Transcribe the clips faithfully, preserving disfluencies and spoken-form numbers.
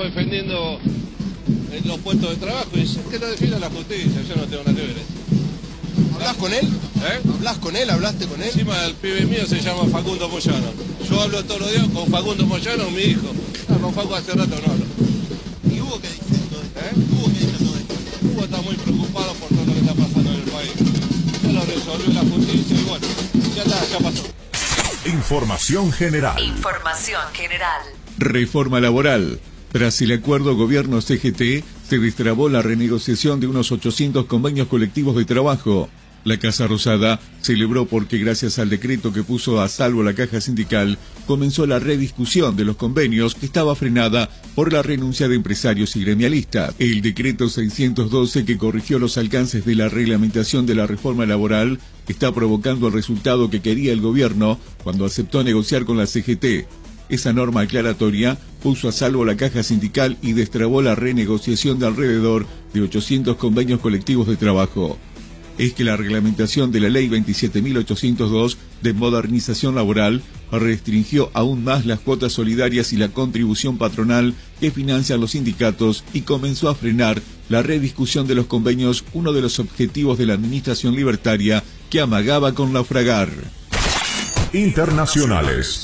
estamos defendiendo en los puestos de trabajo y dice que lo defienda la justicia, yo no tengo nada que ver. ¿Hablás con él? ¿Eh? ¿Hablás con él? ¿Hablaste con él? Encima el pibe mío se llama Facundo Moyano. Yo hablo todos los días con Facundo Moyano, mi hijo. Ah, con Facu hace rato no hablo. ¿Y Hugo qué dice todo esto? ¿Eh? ¿Hugo qué dice todo esto? Hugo está muy preocupado por todo lo que está pasando en el país. Ya lo resolvió la justicia y bueno, ya está, ya pasó. Información general. Información general. Reforma laboral. Tras el acuerdo gobierno-C G T, se destrabó la renegociación de unos ochocientos convenios colectivos de trabajo. La Casa Rosada celebró porque gracias al decreto que puso a salvo la caja sindical, comenzó la rediscusión de los convenios que estaba frenada por la renuncia de empresarios y gremialistas. El decreto seiscientos doce que corrigió los alcances de la reglamentación de la reforma laboral está provocando el resultado que quería el gobierno cuando aceptó negociar con la C G T. Esa norma aclaratoria puso a salvo la caja sindical y destrabó la renegociación de alrededor de ochocientos convenios colectivos de trabajo. Es que la reglamentación de la Ley veintisiete mil ochocientos dos de modernización laboral restringió aún más las cuotas solidarias y la contribución patronal que financian los sindicatos y comenzó a frenar la rediscusión de los convenios, uno de los objetivos de la administración libertaria que amagaba con naufragar. Internacionales. Internacionales.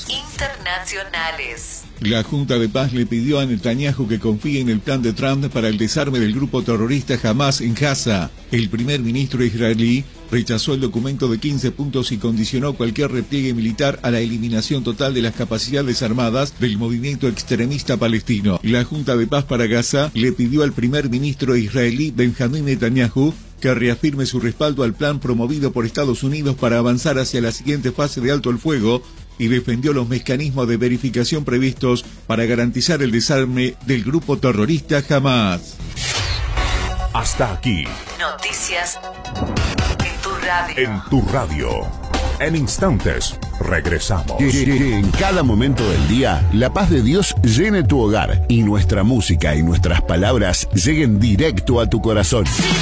La Junta de Paz le pidió a Netanyahu que confíe en el plan de Trump para el desarme del grupo terrorista Hamas en Gaza. El primer ministro israelí rechazó el documento de quince puntos y condicionó cualquier repliegue militar a la eliminación total de las capacidades armadas del movimiento extremista palestino. La Junta de Paz para Gaza le pidió al primer ministro israelí Benjamín Netanyahu que reafirme su respaldo al plan promovido por Estados Unidos para avanzar hacia la siguiente fase de alto el fuego y defendió los mecanismos de verificación previstos para garantizar el desarme del grupo terrorista Hamas. Hasta aquí. Noticias en tu radio. En tu radio. En instantes, regresamos. Que en cada momento del día, la paz de Dios llene tu hogar y nuestra música y nuestras palabras lleguen directo a tu corazón.